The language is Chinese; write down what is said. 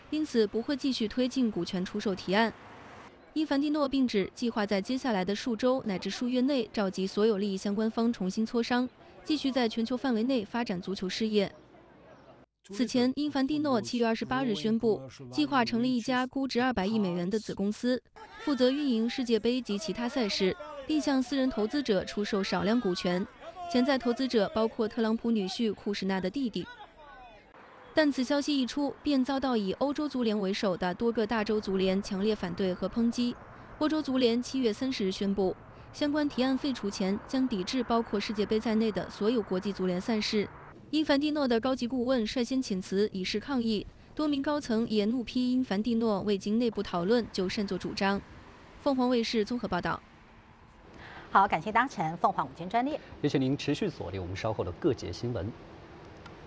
因此不会继续推进股权出售提案。伊凡蒂诺并指，计划在接下来的数周乃至数月内召集所有利益相关方重新磋商，继续在全球范围内发展足球事业。此前，因凡蒂诺7月28日宣布，计划成立一家估值200亿美元的子公司，负责运营世界杯及其他赛事，并向私人投资者出售少量股权。潜在投资者包括特朗普女婿库什纳的弟弟。但此消息一出，便遭到以欧洲足联为首的多个大洲足联强烈反对和抨击。欧洲足联7月30日宣布，相关提案废除前将抵制包括世界杯在内的所有国际足联赛事。因凡蒂诺的高级顾问率先请辞以示抗议，多名高层也怒批因凡蒂诺未经内部讨论就擅作主张。凤凰卫视综合报道。 好，感谢搭乘凤凰午间专列， 也请您持续锁定我们稍后的各节新闻。